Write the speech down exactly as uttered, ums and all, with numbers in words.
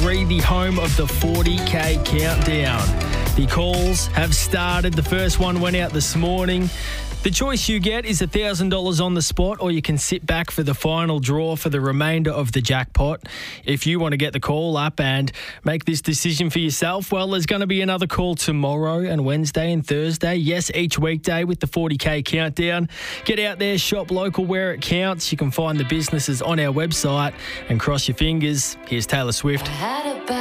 three, the home of the forty K countdown. The calls have started. The first one went out this morning. The choice you get is one thousand dollars on the spot, or you can sit back for the final draw for the remainder of the jackpot. If you want to get the call up and make this decision for yourself, well, there's going to be another call tomorrow and Wednesday and Thursday. Yes, each weekday with the forty K countdown. Get out there, shop local where it counts. You can find the businesses on our website and cross your fingers. Here's Taylor Swift.